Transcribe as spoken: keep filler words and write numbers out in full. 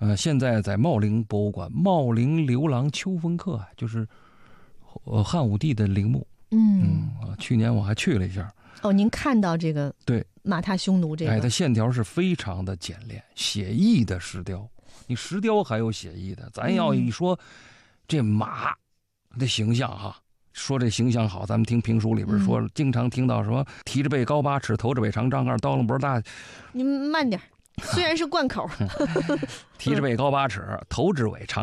呃，现在在茂陵博物馆，茂陵刘郎秋风客啊，就是呃汉武帝的陵墓。 嗯嗯啊，去年我还去了一下。 哦，您看到这个对马踏匈奴这个， 哎，它线条是非常的简练，写意的石雕。你石雕还有写意的，咱要一说这马的形象哈。说这形象好，咱们听评书里边说，嗯、经常听到什么提着背高八尺，头着尾长丈二，刀楞脖大。 你慢点，虽然是贯口。 提着背高八尺，头着尾长。